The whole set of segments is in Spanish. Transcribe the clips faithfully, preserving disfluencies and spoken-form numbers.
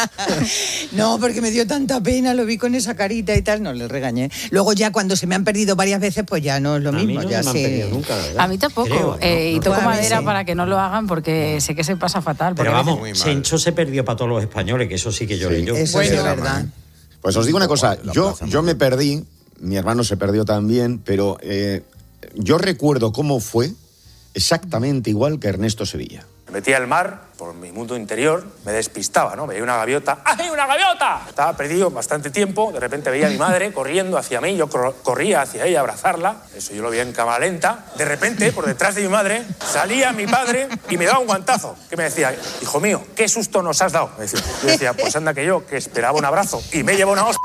No, porque me dio tanta pena, lo vi con esa carita y tal, no le regañé. Luego ya cuando se me han perdido varias veces, pues ya no es lo a mismo. Mí no ya se me sé. han perdido nunca, ¿verdad? A mí tampoco. Creo, eh, no, y toco no, madera sí. para que no lo hagan porque sé que se pasa fatal. Pero porque vamos, muy mal. Sencho se perdió para todos los españoles, que eso sí que yo Sí, leí yo. Eso Bueno, sí es verdad. Pues os digo una cosa, La yo, plaza yo muy me perdí, mi hermano se perdió también, pero eh, yo recuerdo cómo fue exactamente igual que Ernesto Sevilla. Me metía al mar, por mi mundo interior, me despistaba, ¿no? Veía una gaviota. ¡Ay, una gaviota! Estaba perdido bastante tiempo, de repente veía a mi madre corriendo hacia mí, yo cor- corría hacia ella a abrazarla, eso yo lo veía en cámara lenta. De repente, por detrás de mi madre, salía mi padre y me daba un guantazo, que me decía, hijo mío, ¿qué susto nos has dado? Me decía. Yo decía, pues anda que yo, que esperaba un abrazo, y me llevó una hostia.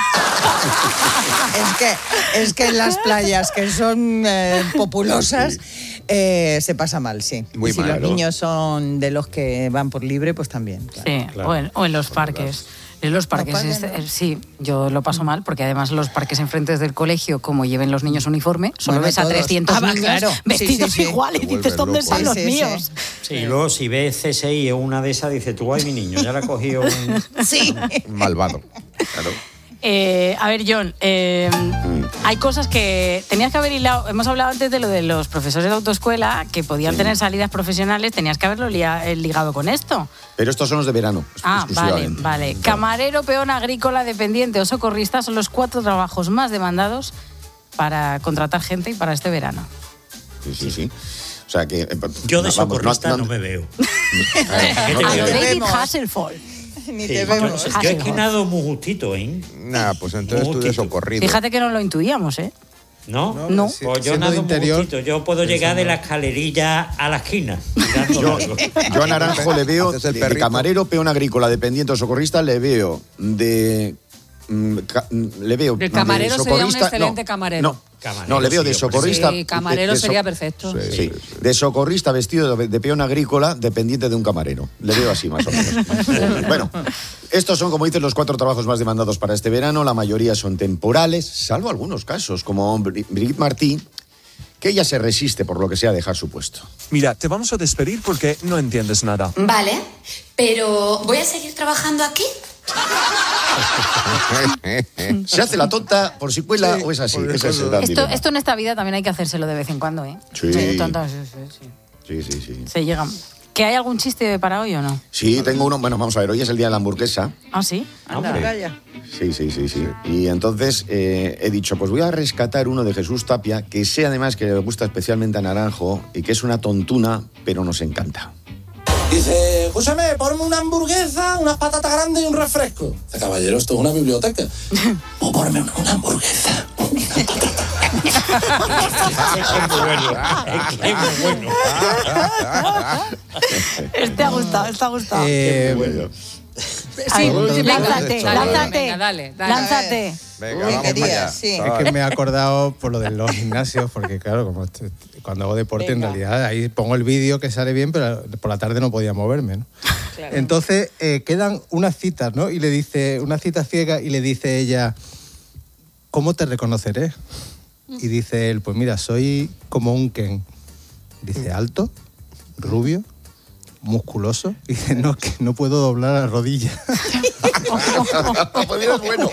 Es que, es que en las playas que son eh, populosas eh, se pasa mal, sí. Muy y si mal, los ¿no? niños son de los que van por libre, pues también. Claro. Sí, claro. o, en, o en los parques. En los parques, parques es- no. eh, sí, yo lo paso mal porque además los parques enfrente del colegio, como lleven los niños uniforme, solo Bueno, ves a todos. trescientos Ah, va, niños claro. Sí, vestidos sí, sí. iguales y Te dices, vuelves ¿dónde loco. están los Sí, sí, míos? Sí, y luego si ves C S I o una de esas, dices tú, ay, mi niño, ya la ha cogido un... Sí. Malvado. Claro. Eh, a ver, John, eh, hay cosas que tenías que haber hilado. Hemos hablado antes de lo de los profesores de autoescuela que podían tener salidas profesionales. Tenías que haberlo lia- eh, ligado con esto. Pero estos son los de verano, Ah, vale, exclusivamente. vale. Camarero, peón agrícola, dependiente o socorrista son los cuatro trabajos más demandados para contratar gente y para este verano. Sí, sí, sí. O sea que... eh, Yo de no, vamos, socorrista no, no- me veo. A lo te David vemos. Hasselhoff. Ni Sí, te yo, vemos. yo es que nado muy justito, ¿eh? Nah, pues entonces tú de Justito. socorrido. Fíjate que no lo intuíamos, ¿eh? ¿No? No. si- Pues yo siendo nado de muy interior, justito. Yo puedo llegar de la escalerilla a la esquina. tirando Yo, largo. yo a Naranjo le veo Haces el de, de perrito. camarero, peón agrícola, dependiente o socorrista, le veo de... mm, ca- mm, le veo De camarero sería un socorrista- excelente no, camarero. No, Camarero, no, le veo sí, de yo por socorrista... Sí, camarero de- de so- sería perfecto. Sí. Sí, de socorrista vestido de, de peón agrícola, dependiente de un camarero. Le veo así, más o menos. Bueno, estos son, como dices, los cuatro trabajos más demandados para este verano. La mayoría son temporales, salvo algunos casos, como Bri- Brigitte Martí, que ella se resiste, por lo que sea, a dejar su puesto. Mira, te vamos a despedir porque no entiendes nada. Vale, pero ¿voy a seguir trabajando aquí? ¿Se hace la tonta por si cuela Sí, o es así? por Ese es eso. el gran Esto, dilema. esto en esta vida también hay que hacérselo de vez en cuando, ¿eh? Sí. tonta, sí, sí, sí. Sí, sí, sí. Se llega. ¿Que hay algún chiste para hoy o no? Sí, tengo uno. Bueno, vamos a ver, hoy es el día de la hamburguesa. Ah, sí. Anda, Sí. calla. Sí, sí, sí, sí. Y entonces eh, he dicho, pues voy a rescatar uno de Jesús Tapia, que sé además que le gusta especialmente a Naranjo y que es una tontuna, pero nos encanta. Dice, escúchame, ponme una hamburguesa, unas patatas grandes y un refresco. Dice, caballero, esto es una biblioteca. O ponme una, una hamburguesa. Es que es muy bueno. Es que es muy bueno. Este ha gustado, este ha gustado. Eh, Bueno. A ver, sí, venga, lánzate, dale, lánzate. venga, dale, dale. Lánzate. Venga, ¿Qué vamos para querías? allá. Sí. Es que me he acordado por lo de los gimnasios, porque claro, como est- cuando hago deporte, Venga. en realidad ahí pongo el vídeo que sale bien, pero por la tarde no podía moverme, ¿no? Entonces eh, quedan unas citas, ¿no? Y le dice, una cita ciega, y le dice ella, ¿cómo te reconoceré? Y dice él, pues mira, soy como un Ken. Dice, alto, rubio, musculoso. Y dice, no, que no puedo doblar la rodilla. Pues mira, es bueno.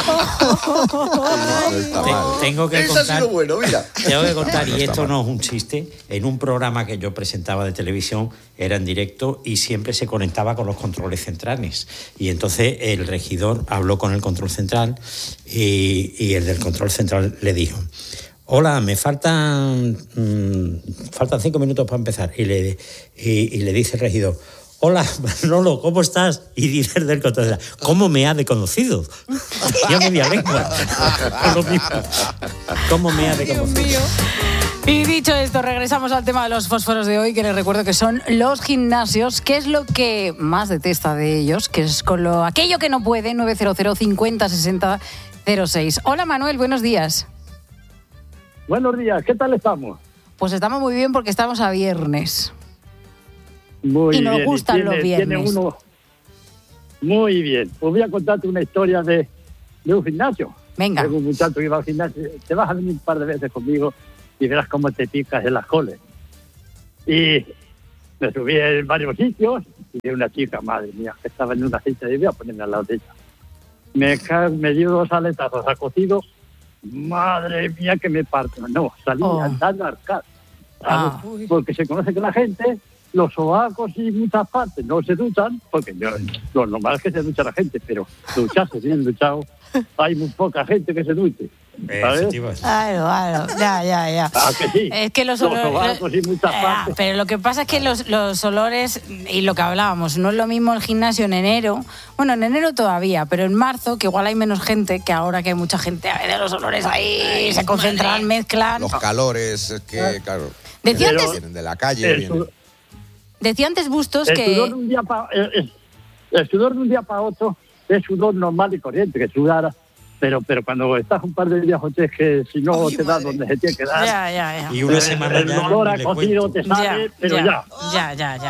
No está Te- mal. tengo que Ese ha contar, sido bueno, mira. tengo que contar, No y está esto mal. no es un chiste, en un programa que yo presentaba de televisión, era en directo y siempre se conectaba con los controles centrales. Y entonces el regidor habló con el control central y, y el del control central le dijo, hola, me faltan, mm, faltan cinco minutos para empezar. Y le, y, y le dice el regidor, hola, Manolo, ¿cómo estás? Y dice el del control, ¿cómo me ha conocido? Yo media lengua. Con lo mismo. ¿Cómo me ha conocido? Y dicho esto, regresamos al tema de los fósforos de hoy, que les recuerdo que son los gimnasios. ¿Qué es lo que más detesta de ellos? Que es con lo aquello que no puede, nueve cero cero, cincuenta, sesenta, cero seis. Hola, Manuel, buenos días. Buenos días, ¿qué tal estamos? Pues estamos muy bien porque estamos a viernes. Muy Y nos bien. gustan tiene, los viernes. tiene uno... Muy bien. Pues voy a contarte una historia de, de un gimnasio. Venga. Tengo un muchacho que iba al gimnasio. Te vas a venir un par de veces conmigo y verás cómo te picas en las coles. Y Me subí en varios sitios y vi una chica, madre mía, que estaba en una cita y voy a ponerme al lado de ella. Me, ca- me dio dos aletazos a cocido. Madre mía, que me parto. No, salí Oh. andando a arcar. Ah. Porque se conoce que la gente, los sobacos y muchas partes no se duchan, porque yo, lo normal es que se ducha la gente, pero ducharse bien duchado, hay muy poca gente que se duche. ¿Sabes? Claro, claro, ya, ya, ya. Ah, que sí. Es que los Los olores... sobacos y muchas Eh, partes. pero lo que pasa es que los, los olores, y lo que hablábamos, no es lo mismo el gimnasio en enero, bueno, en enero todavía, pero en marzo, que igual hay menos gente, que ahora que hay mucha gente, a ver, los olores ahí se concentran, mezclan. Los calores, es que, claro. Decía vienen- antes- vienen de la calle. El vienen- sudor- Decía antes Bustos el que... sudor de un día pa- el, el- el sudor de un día para otro es sudor normal y corriente, que sudara. Pero, pero cuando estás un par de días, es que si no te da donde se tiene que dar. Ya, ya, ya. Y una el- semana el ya olor ni a le cocido cuento. te sale, pero ya. Ya, ya, ya.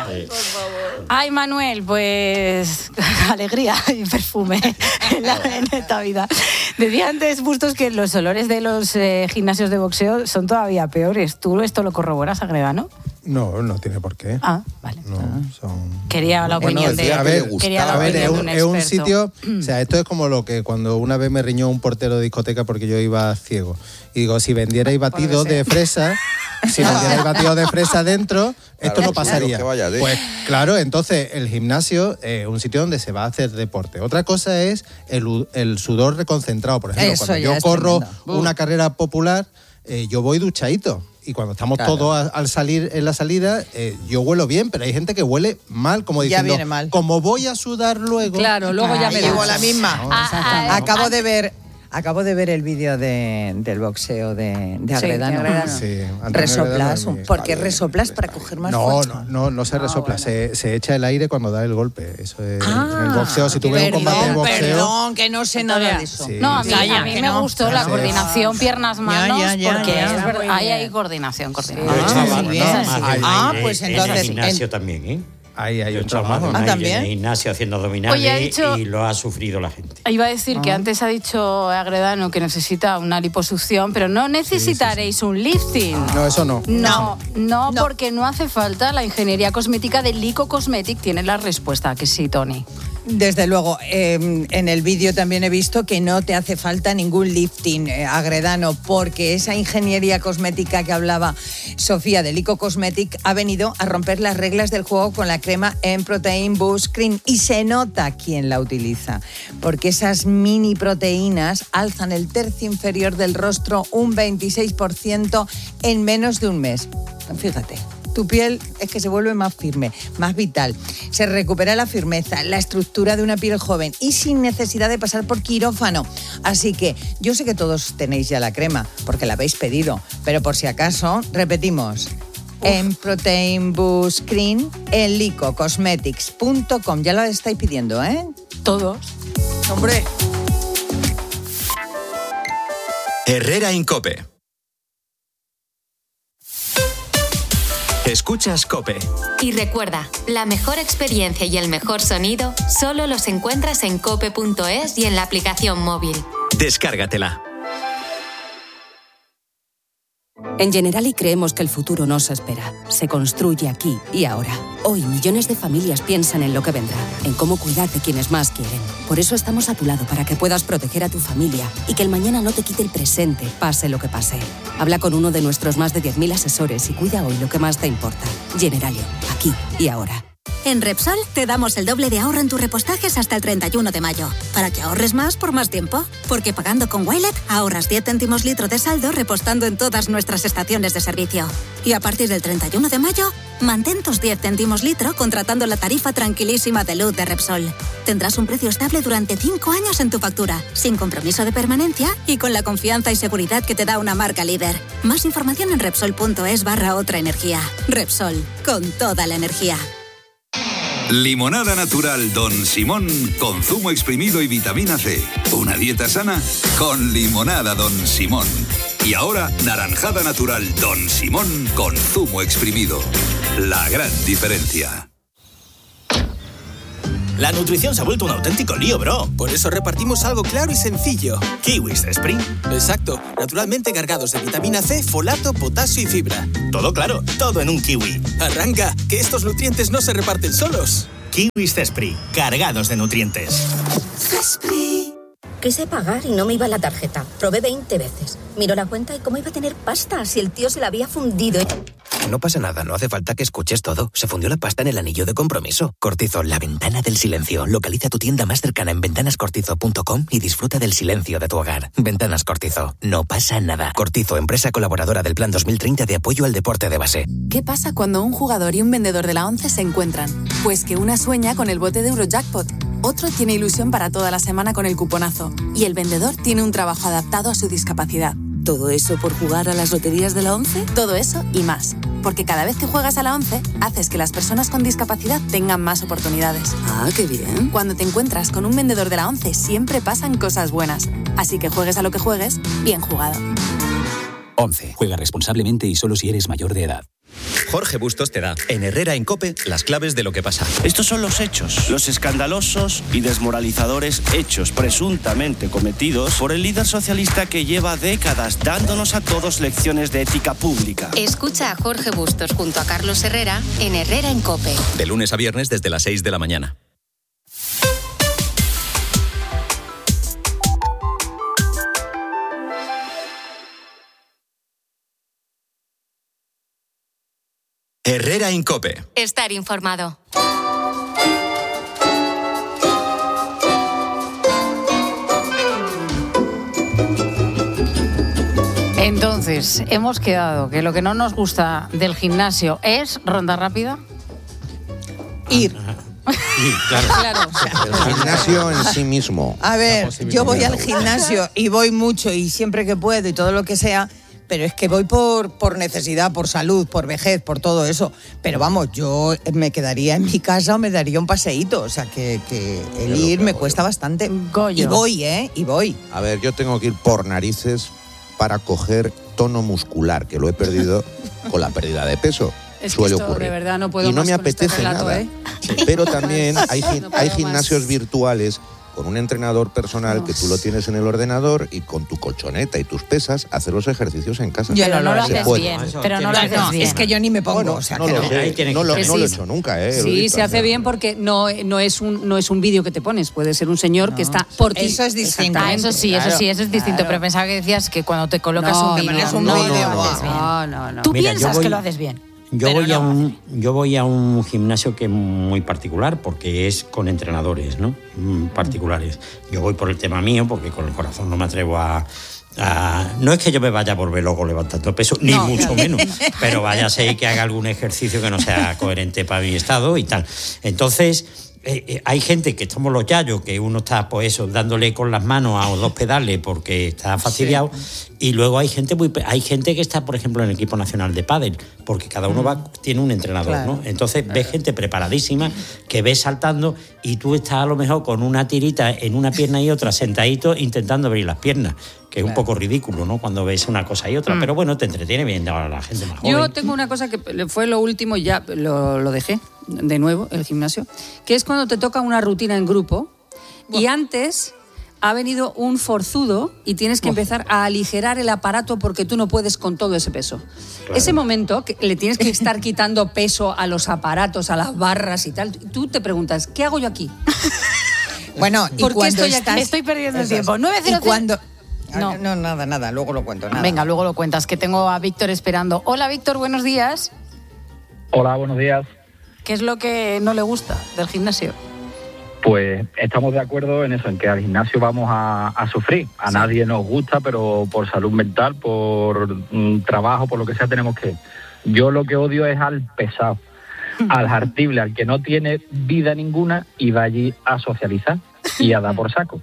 Ay, Manuel, pues alegría y perfume en, la- en esta vida. Decía antes Bustos que los olores de los eh, gimnasios de boxeo son todavía peores. ¿Tú esto lo corroboras, Agredano? No, no tiene por qué. Ah, vale. No, son... Quería la Bueno, opinión de... decía, a ver, quería la a ver, es opinión un, de es un experto. sitio, o sea, esto es como lo que cuando una vez me riñó un portero de discoteca porque yo iba ciego. Y digo, si vendierais batido de fresa, si vendierais batido de fresa dentro, esto Claro, no pasaría. que vaya de- Pues claro, entonces el gimnasio es un sitio donde se va a hacer deporte. Otra cosa es el, u- el sudor reconcentrado. Por ejemplo, Eso cuando ya yo es corro tremendo. una carrera popular, eh, yo voy duchadito. Y cuando estamos Claro. todos a- al salir en la salida, eh, yo huelo bien, pero hay gente que huele mal, como Ya diciendo, viene mal. como voy a sudar luego. Claro, luego ya Ah, me llevo ducho. la misma. No, Ah, Acabo de ver, acabo de ver el vídeo de, del boxeo de, de Sí, Agredano. de Agredano. Sí, Antonio Resoplas, Agredano es un- mi- ¿por qué resoplas para coger más No, fuerza? no, no, no se resopla, se, se echa el aire cuando da el golpe. Eso es en el boxeo. Si tú ves un Perdón, combate de boxeo. perdón, que no sé nada de eso. Sí, No, a mí, Calla, a mí que me no. gustó la Sí. coordinación piernas-manos, Ya, ya, ya, porque ya. es verdad, Muy hay bien. ahí coordinación, coordinación. Yo he Ah, echado muy mano, bien. ¿no? Más de Ah, una en- pues en entonces, el gimnasio en- también, ¿eh? Ahí hay Yo he un echado trabajo. mano Ah, en ¿también? el gimnasio haciendo abdominales Oye, ha dicho- y lo ha sufrido la gente. Iba a decir que antes ha dicho Agredano que necesita una liposucción, pero no necesitaréis un lifting. No, eso no. No, no, No. porque no hace falta. La ingeniería cosmética de Lico Cosmetic tiene la respuesta, que sí, Tony. Desde luego, eh, en el vídeo también he visto que no te hace falta ningún lifting, eh, Agredano, porque esa ingeniería cosmética que hablaba Sofía de Lico Cosmetic ha venido a romper las reglas del juego con la crema en Protein Boost Cream y se nota quién la utiliza, porque esas mini proteínas alzan el tercio inferior del rostro un veintiséis por ciento en menos de un mes. Fíjate. Tu piel es que se vuelve más firme, más vital. Se recupera la firmeza, la estructura de una piel joven y sin necesidad de pasar por quirófano. Así que yo sé que todos tenéis ya la crema, porque la habéis pedido, pero por si acaso, repetimos. En Protein Boost Cream, en lico cosmetics punto com. Ya lo estáis pidiendo, ¿eh? Todos. Hombre. Herrera Incope. Escuchas Cope. Y recuerda, la mejor experiencia y el mejor sonido solo los encuentras en cope punto es y en la aplicación móvil. Descárgatela. En Generali creemos que el futuro no se espera, se construye aquí y ahora. Hoy millones de familias piensan en lo que vendrá, en cómo cuidar de quienes más quieren. Por eso estamos a tu lado para que puedas proteger a tu familia y que el mañana no te quite el presente, pase lo que pase. Habla con uno de nuestros más de diez mil asesores y cuida hoy lo que más te importa. Generali, aquí y ahora. En Repsol te damos el doble de ahorro en tus repostajes hasta el treinta y uno de mayo, para que ahorres más por más tiempo. Porque pagando con Wilet ahorras diez céntimos litro de saldo repostando en todas nuestras estaciones de servicio. Y a partir del treinta y uno de mayo, mantén tus diez céntimos litro contratando la tarifa tranquilísima de luz de Repsol. Tendrás un precio estable durante cinco años en tu factura, sin compromiso de permanencia y con la confianza y seguridad que te da una marca líder. Más información en Repsol punto es barra otra energía. Repsol, con toda la energía. Limonada natural Don Simón con zumo exprimido y vitamina C. Una dieta sana con limonada Don Simón. Y ahora naranjada natural Don Simón con zumo exprimido. La gran diferencia. La nutrición se ha vuelto un auténtico lío, bro. Por eso repartimos algo claro y sencillo. Kiwis Spring. Exacto, naturalmente cargados de vitamina C, folato, potasio y fibra. Todo claro, todo en un kiwi. Arranca, que estos nutrientes no se reparten solos. Kiwis Cespri, cargados de nutrientes. Cespri. Quise pagar y no me iba la tarjeta. Probé veinte veces. Miro la cuenta y cómo iba a tener pasta si el tío se la había fundido. No pasa nada, no hace falta que escuches todo. Se fundió la pasta en el anillo de compromiso. Cortizo, la ventana del silencio. Localiza tu tienda más cercana en ventanas cortizo punto com y disfruta del silencio de tu hogar. Ventanas Cortizo, no pasa nada. Cortizo, empresa colaboradora del Plan dos mil treinta de apoyo al deporte de base. ¿Qué pasa cuando un jugador y un vendedor de la ONCE se encuentran? Pues que una sueña con el bote de Eurojackpot, otro tiene ilusión para toda la semana con el cuponazo y el vendedor tiene un trabajo adaptado a su discapacidad. ¿Todo eso por jugar a las loterías de la ONCE? Todo eso y más. Porque cada vez que juegas a la ONCE, haces que las personas con discapacidad tengan más oportunidades. Ah, qué bien. Cuando te encuentras con un vendedor de la ONCE, siempre pasan cosas buenas. Así que juegues a lo que juegues, bien jugado. ONCE. Juega responsablemente y solo si eres mayor de edad. Jorge Bustos te da, en Herrera en COPE, las claves de lo que pasa. Estos son los hechos, los escandalosos y desmoralizadores hechos presuntamente cometidos por el líder socialista que lleva décadas dándonos a todos lecciones de ética pública. Escucha a Jorge Bustos junto a Carlos Herrera en Herrera en COPE. De lunes a viernes desde las seis de la mañana. Herrera en COPE. Estar informado. Entonces, hemos quedado que lo que no nos gusta del gimnasio es ronda rápida. Ir. Claro. Claro, o sea, El gimnasio en sí mismo. A ver, yo voy al gimnasio y voy mucho y siempre que puedo y todo lo que sea, pero es que voy por, por necesidad, por salud, por vejez, por todo eso. Pero vamos, yo me quedaría en mi casa o me daría un paseíto. O sea, que, que el ir me cuesta bastante. Goyo. Y voy, ¿eh? Y voy. A ver, yo tengo que ir por narices para coger tono muscular, que lo he perdido con la pérdida de peso. Es que Suele esto, ocurrir. de verdad, no puedo y no más me con este apetece relato, nada. ¿eh? Pero también hay, gi- No puedo hay más. gimnasios virtuales con un entrenador personal que tú lo tienes en el ordenador y con tu colchoneta y tus pesas hacer los ejercicios en casa. Yo no lo Se haces puede. bien, pero no lo haces bien. Es que yo ni me pongo, o sea, no que lo no. sé, Ahí tiene no que lo, ser. no lo he Sí, hecho nunca, ¿eh? Lo he Sí, visto. se hace bien porque no, no es un, no es un vídeo que te pones, puede ser un señor que está por ti. Eso es distinto. Ah, eso sí, eso sí, eso es distinto. Claro. Pero pensaba que decías que cuando te colocas No, un te vídeo, pones un no, vídeo, lo guau. haces bien. No, no, no. Tú Mira, yo piensas voy- que lo haces bien. Yo Pero voy, a no. un, yo voy a un gimnasio que es muy particular porque es con entrenadores, ¿no? Mm, particulares. Yo voy por el tema mío porque con el corazón no me atrevo a... a- no es que yo me vaya a volver loco levantando peso, ni No, mucho claro. menos, pero váyase que haga algún ejercicio que no sea coherente para mi estado y tal. Entonces... Eh, eh, hay gente que estamos los yayos, que uno está pues eso, dándole con las manos a dos pedales porque está fastidiado, y luego hay gente muy pe- hay gente que está, por ejemplo, en el equipo nacional de pádel, porque cada uno va tiene un entrenador, Claro. ¿no? Entonces ves gente preparadísima que ves saltando y tú estás a lo mejor con una tirita en una pierna y otra sentadito intentando abrir las piernas, que es un poco ridículo, ¿no? Cuando ves una cosa y otra, Mm. pero bueno, te entretiene bien a la gente más joven. Yo tengo una cosa que fue lo último y ya lo, lo dejé de nuevo, el gimnasio, que es cuando te toca una rutina en grupo y antes ha venido un forzudo y tienes que empezar a aligerar el aparato porque tú no puedes con todo ese peso. Ese momento que le tienes que estar quitando peso a los aparatos, a las barras y tal, tú te preguntas, ¿qué hago yo aquí? Bueno, y ¿Por qué cuando estoy aquí? estás... Estoy perdiendo el Eso es. tiempo. nueve cero Y cuando... No. No, no, nada, nada, luego lo cuento, nada. Venga, luego lo cuentas, que tengo a Víctor esperando. Hola, Víctor, buenos días. Hola, buenos días. ¿Qué es lo que no le gusta del gimnasio? Pues estamos de acuerdo en eso, en que al gimnasio vamos a, a sufrir. A nadie nos gusta, pero por salud mental, por mm, trabajo, por lo que sea, tenemos que... Yo lo que odio es al pesado, al hartible, al que no tiene vida ninguna y va allí a socializar y a dar por saco.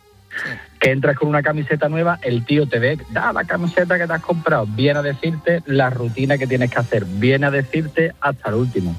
Que entras con una camiseta nueva, el tío te ve, da la camiseta que te has comprado, viene a decirte la rutina que tienes que hacer, viene a decirte hasta el último.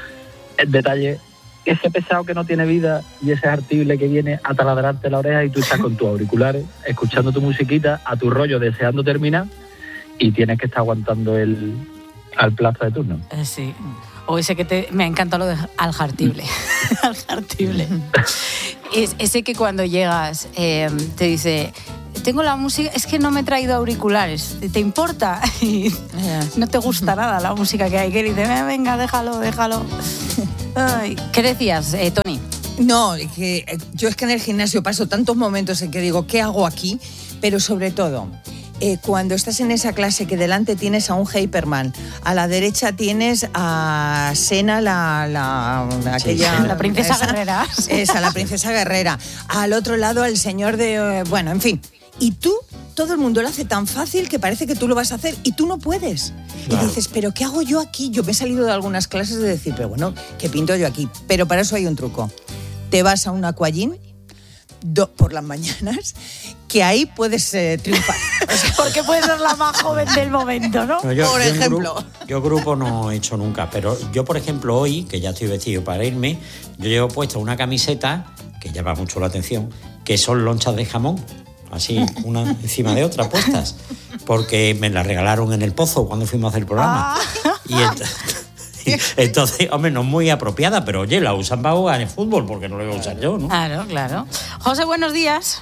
El detalle, ese pesado que no tiene vida y ese artible que viene a taladrarte la oreja y tú estás con tus auriculares, escuchando tu musiquita, a tu rollo, deseando terminar y tienes que estar aguantando el al plazo de turno. Eh, sí. O ese que te... Me encanta lo de aljartible. Aljartible. Es ese que cuando llegas eh, te dice... Tengo la música, es que no me he traído auriculares, ¿te importa? Y no te gusta nada la música que hay, que dice, venga, déjalo, déjalo. Ay, ¿qué decías, eh, Tony? No, que eh, yo es que en el gimnasio paso tantos momentos en que digo, ¿qué hago aquí? Pero sobre todo, eh, cuando estás en esa clase que delante tienes a un Hyperman, a la derecha tienes a Sena, la, la, la aquella... Sí, la princesa esa, guerrera. Esa, la princesa guerrera. Al otro lado, al señor de... Eh, bueno, en fin... Y tú, todo el mundo lo hace tan fácil que parece que tú lo vas a hacer y tú no puedes. Claro. Y dices, ¿pero qué hago yo aquí? Yo me he salido de algunas clases de decir, pero bueno, ¿qué pinto yo aquí? Pero para eso hay un truco. Te vas a un aquagym do, por las mañanas, que ahí puedes eh, triunfar. O sea, porque puedes ser la más joven del momento, ¿no? no yo, por yo ejemplo. Grupo, yo grupo no he hecho nunca, pero yo, por ejemplo, hoy, que ya estoy vestido para irme, yo llevo puesta una camiseta, que llama mucho la atención, que son lonchas de jamón. Así, una encima de otra puestas, porque me la regalaron en el Pozo cuando fuimos a hacer el programa. Ah. Y, ent- y entonces, hombre, no es muy apropiada, pero oye, la usan para jugar en fútbol, porque no la voy a usar yo, ¿no? Claro, claro. José, buenos días.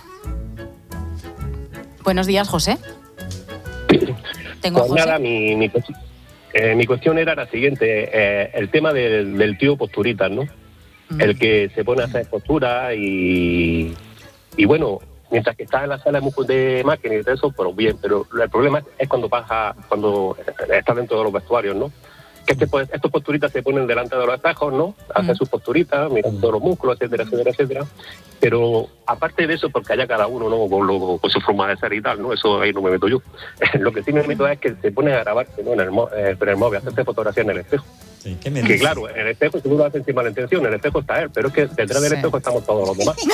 Buenos días, José. Tengo pues a José. Nada, mi, mi, eh, mi cuestión era la siguiente, eh, el tema del, del tío posturitas, ¿no? Mm. El que se pone a hacer posturas y, y bueno... Mientras que estás en la sala de máquinas y todo eso, pero bien, pero el problema es cuando pasa, cuando estás dentro de los vestuarios, ¿no? Que este, pues, estos posturitas se ponen delante de los espejos, ¿no? Hacen mm. sus posturitas, miran todos los músculos, etcétera, etcétera, etcétera. Pero aparte de eso, porque haya cada uno, ¿no? Con, lo, con su forma de ser y tal, ¿no? Eso ahí no me meto yo. Lo que sí me meto es que se pone a grabarse, ¿no? En el, eh, en el móvil, hacerse fotografía en el espejo. Sí, ¿qué me que dice? Claro, en el espejo seguro lo hacen sin mala intención, en el espejo está él, pero es que detrás del sí. espejo estamos todos los demás.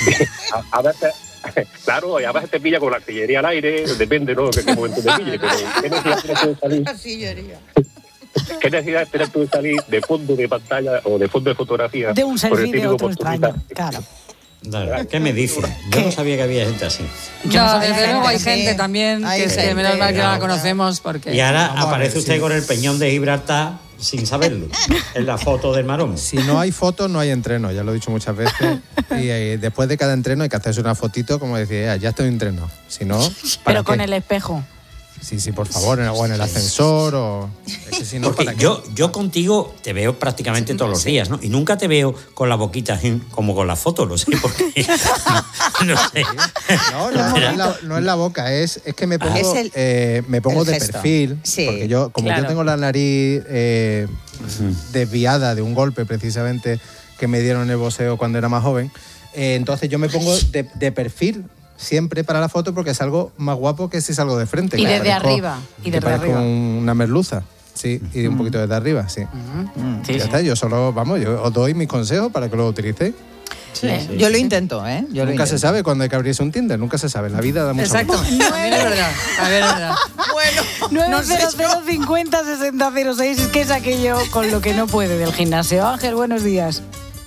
a, a veces... Claro, y a veces te pilla con la artillería al aire, depende, ¿no? De qué momento te pille, pero ¿qué necesidad tienes tú de salir? Artillería. ¿Qué necesidad tienes tú de salir de fondo de pantalla o de fondo de fotografía? De un selfie de otro extraño, claro. ¿Qué me dice? Yo no sabía que había gente así. Yo no, desde luego hay gente también hay que, gente, que menos mal que no la no, conocemos porque... Y ahora Vamos aparece ver, usted sí. con el peñón de Gibraltar sin saberlo, en la foto del marón. Si no hay fotos, no hay entreno, ya lo he dicho muchas veces. Y eh, después de cada entreno hay que hacerse una fotito, como decía, ya estoy en entreno. Si no, pero qué? Con el espejo. Sí, sí, por favor, o en el ascensor o... Es que si no, Porque ¿para qué? yo, yo contigo te veo prácticamente todos los días, ¿no? Y nunca te veo con la boquita así, como con la foto, no sé por qué. No sé. No, no, no, es la, no es la boca, es, es que me pongo, Es el- eh, me pongo el de gesto. perfil. Sí, porque yo, como claro. yo tengo la nariz eh, desviada de un golpe precisamente que me dieron en el boxeo cuando era más joven, eh, entonces yo me pongo de, de perfil siempre para la foto porque es algo más guapo que si salgo de frente. Y que desde parezco- arriba, y que desde parezco arriba. una merluza. Sí, y un poquito desde arriba, sí. Sí, ya sí. está, yo solo, vamos, yo os doy mis consejos para que lo utilicéis. Sí, sí, yo lo intento, ¿eh? Yo lo Nunca se intento. sabe cuando hay que abrirse un Tinder, nunca se sabe. La vida da mucho Exacto, vueltas. también es verdad, también es verdad. Bueno, nueve no sé cero cero yo. cincuenta sesenta cero seis, es que es aquello con lo que no puede del gimnasio. Ángel, buenos días.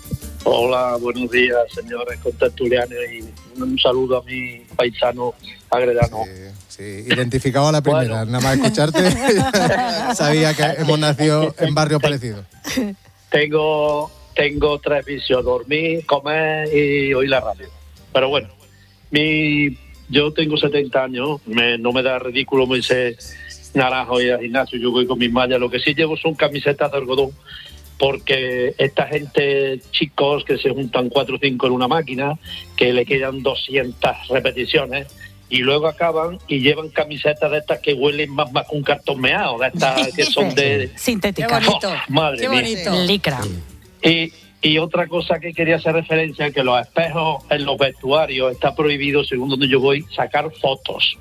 Hola, buenos días, señores contertulianos, y un saludo a mi paisano agredano. Sí, identificado a la primera, nada más escucharte sabía que hemos nacido en barrios parecidos. Tengo, tengo tres vicios: dormir, comer y oír la radio. Pero bueno, mi, yo tengo setenta años, me, no me da ridículo, me dice naranjo y al gimnasio, yo voy con mis mallas. Lo que sí llevo son camisetas de algodón, porque esta gente, chicos, que se juntan cuatro o cinco en una máquina, que le quedan doscientas repeticiones, y luego acaban y llevan camisetas de estas que huelen más, más que un cartón meado, de estas que son de... Sintética. Qué bonito, Oh, madre qué mía. bonito. Licra. Y, y otra cosa que quería hacer referencia es que los espejos en los vestuarios está prohibido, según donde yo voy, sacar fotos.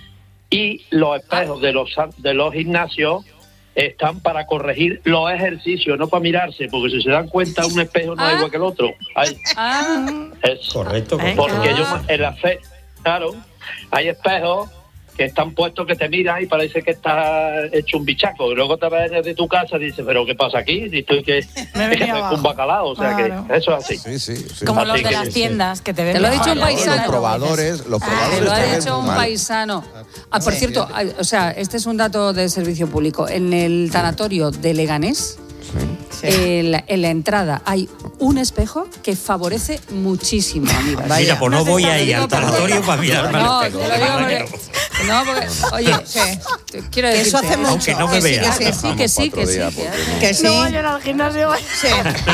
Y los espejos de los, de los gimnasios están para corregir los ejercicios, no para mirarse, porque si se dan cuenta, un espejo no Ah. es igual que el otro. Ay, Ah, es, Correcto, Eh, correcto. porque Ah. yo en la fe, claro, hay espejos que están puestos que te miran y parece que estás hecho un bichaco, y luego te ves desde tu casa y dices, pero ¿qué pasa aquí? Y estoy que, Me que venía me abajo. un bacalao, o sea Claro. que eso es así. Sí, sí, sí. Como Así los de que- las tiendas que te ven. Te lo ha dicho un mejor. paisano. Los probadores, los te probadores lo ha te ven dicho muy un mal. paisano. Ah, por cierto, ah, o sea, este es un dato de servicio público. En el tanatorio de Leganés Sí. En, la, en la entrada hay un espejo que favorece muchísimo, amigas. Mira, pues no, no voy ahí al tanatorio para mirarme no, al espejo. Te lo digo porque, no, porque, oye, sí. quiero decirte, eso hace mucho. Aunque no me que vea. Sí, que sí, que sí, que sí. Que, que sí. No vayan al gimnasio. Sí.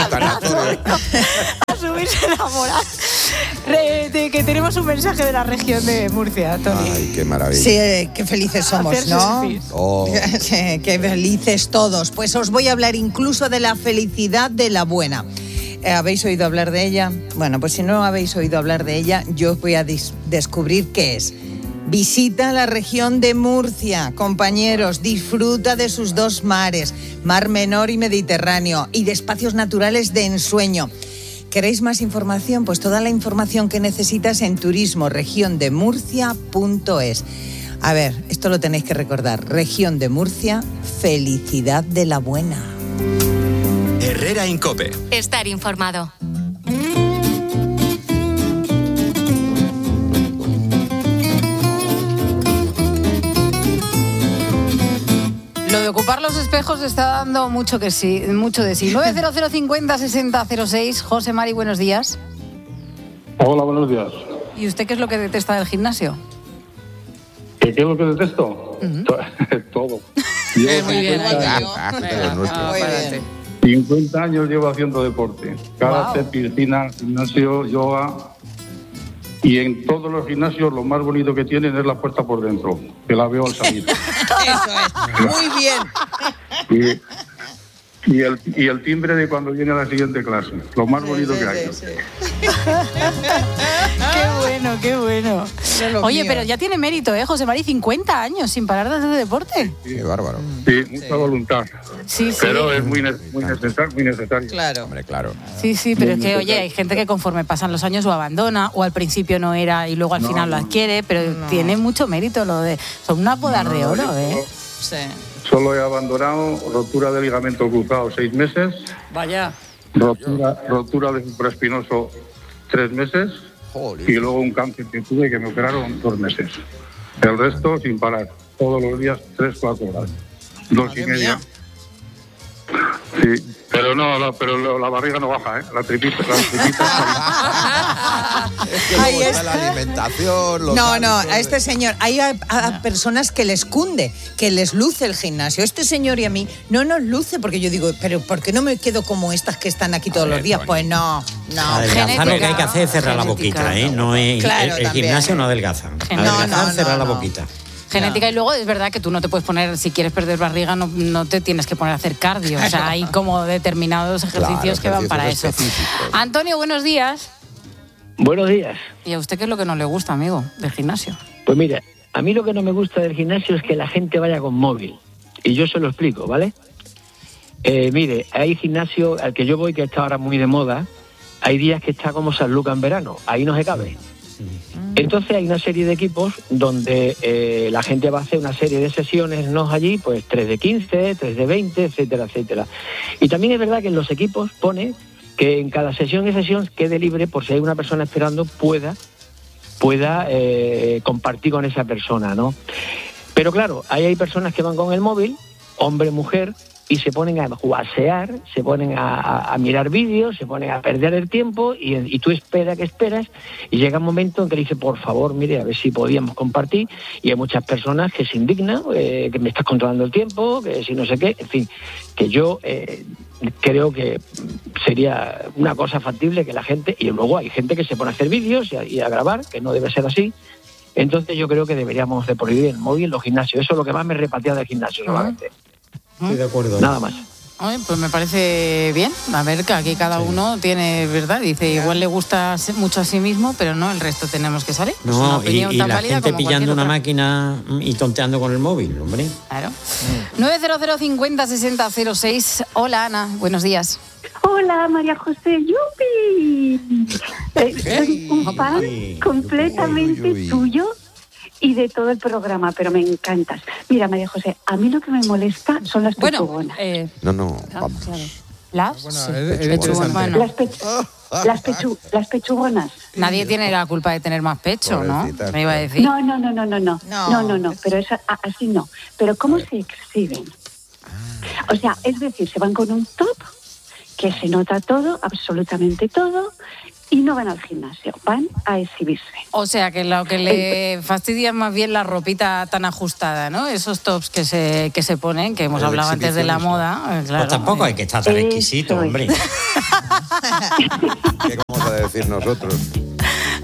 A subirse la moral. Re, de, que tenemos un mensaje de la región de Murcia, Tony. Ay, qué maravilla. Sí, eh, qué felices somos, Hacerse ¿no? feliz. Oh. Sí, qué felices todos. Pues os voy a hablar incluso de la felicidad de la buena. ¿Habéis oído hablar de ella? Bueno, pues si no habéis oído hablar de ella, yo os voy a dis- descubrir qué es. Visita la región de Murcia, compañeros, disfruta de sus dos mares, Mar Menor y Mediterráneo, y de espacios naturales de ensueño. ¿Queréis más información? Pues toda la información que necesitas en turismo región de murcia punto es. A ver, esto lo tenéis que recordar. Región de Murcia, felicidad de la buena. Herrera en COPE. Estar informado. Lo de ocupar los espejos está dando mucho que sí, mucho de sí. nueve cero cero cincuenta sesenta cero seis. José Mari, buenos días. Hola, buenos días. ¿Y usted qué es lo que detesta del gimnasio? ¿Qué, qué es lo que detesto? Uh-huh. Todo. Eh, muy bien, cincuenta años llevo haciendo deporte. Karate, Wow. piscina, gimnasio, yoga. Y en todos los gimnasios lo más bonito que tienen es la puerta por dentro, que la veo al salir. Eso es, muy bien. Y, y, el, y el timbre de cuando viene a la siguiente clase, lo más bonito Sí, que sí, hay. sí. Qué bueno, qué bueno. lo Oye, mío. pero ya tiene mérito, ¿eh, José Mari? cincuenta años sin parar de hacer deporte. Qué bárbaro. Sí, mucha voluntad. Sí, sí. Pero es muy, ne- muy necesario. Muy necesario. Claro. Hombre, claro. Sí, sí, pero es Muy que, oye, necesario. hay gente que conforme pasan los años o abandona, o al principio no era y luego al No, final lo no. adquiere, pero tiene mucho mérito lo de... Son unas bodas de oro, yo ¿eh? Sí. Solo he abandonado rotura de ligamento cruzado seis meses, Vaya. rotura, rotura de supraespinoso tres meses Joder. y luego un cáncer que tuve que me operaron dos meses. El resto sin parar, todos los días tres, cuatro horas, dos Madre y media. mía. Sí, pero no, la, pero lo- la barriga no baja, ¿eh? La tripita, la tripita. Es que Ahí luego está está. la alimentación, los No, no, hábitos a de- este señor, hay a, a personas que les cunde, que les luce el gimnasio. Este señor y a mí no nos luce, porque yo digo, pero ¿por qué no me quedo como estas que están aquí todos ver, los días? Tony. Pues no, no. Adelgazar lo que hay que hacer es cerrar la Genética. boquita, ¿eh? No es, Claro, el, el también. gimnasio no adelgaza. No, Adelgazar, no, cerrar no, la no. boquita. Genética, y luego es verdad que tú no te puedes poner, si quieres perder barriga, no, no te tienes que poner a hacer cardio. O sea, hay como determinados ejercicios Claro, que van para ejercicios eso. específicos. Antonio, buenos días. Buenos días. ¿Y a usted qué es lo que no le gusta, amigo, del gimnasio? Pues mira, a mí lo que no me gusta del gimnasio es que la gente vaya con móvil. Y yo se lo explico, ¿vale? Eh, mire, hay gimnasio al que yo voy que está ahora muy de moda. Hay días que está como San Lucas en verano. Ahí no se cabe. Entonces hay una serie de equipos donde eh, la gente va a hacer una serie de sesiones, ¿no? Allí, pues tres de quince, tres de veinte, etcétera, etcétera. Y también es verdad que en los equipos pone que en cada sesión y sesión quede libre por si hay una persona esperando, pueda, pueda eh, compartir con esa persona, ¿no? Pero claro, ahí hay personas que van con el móvil, hombre, mujer, y se ponen a jugasear, se ponen a, a, a mirar vídeos, se ponen a perder el tiempo y, y tú esperas que esperas y llega un momento en que le dice, por favor, mire, a ver si podíamos compartir, y hay muchas personas que se indignan, eh, que me estás controlando el tiempo, que si no sé qué, en fin, que yo eh, creo que sería una cosa factible que la gente, y luego hay gente que se pone a hacer vídeos y a, y a grabar, que no debe ser así. Entonces yo creo que deberíamos de prohibir el móvil en los gimnasios. Eso es lo que más me repatea del gimnasio solamente. Estoy de acuerdo. Nada más. Oye, pues me parece bien. A ver, que aquí cada uno tiene, ¿verdad? Dice, igual le gusta mucho a sí mismo, pero no, el resto tenemos que salir. Es una No, y, opinión y tan la válida gente como pillando cualquier una otra. máquina y tonteando con el móvil, hombre. Claro. nueve cero cero cincuenta sesenta cero seis. Hola, Ana. Buenos días. Hola, María José. ¡Yupi! Eh, soy un fan completamente tuyo y de todo el programa, pero me encantas. Mira, María José, a mí lo que me molesta son las pechugonas. Eh, No, no, vamos. ¿Las? Bueno, es- es Pechugonas. interesante. Bueno, Las, pechu- las, pechu- las pechugonas. nadie tiene la culpa de tener más pecho, ¿no? Pobrecitas, Me iba a decir. No, no, no, no, no, no, no, no, no, pero eso, a- así no. Pero ¿cómo se exhiben? O sea, es decir, se van con un top que se nota todo, absolutamente todo, y no van al gimnasio, van a exhibirse. O sea, que lo que le fastidia es más bien la ropita tan ajustada, ¿no? Esos tops que se, que se ponen, que hemos El hablado antes de la exhibicionismo. moda. eh, Claro. Pues tampoco hay que estar tan exquisito, hombre. ¿Qué vamos a decir nosotros?